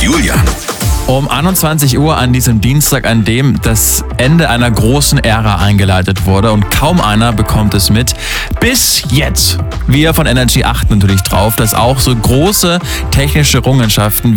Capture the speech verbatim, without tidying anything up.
Julian. Um einundzwanzig Uhr an diesem Dienstag, an dem das Ende einer großen Ära eingeleitet wurde und kaum einer bekommt es mit. Bis jetzt. Wir von Energy achten natürlich drauf, dass auch so große technische Errungenschaften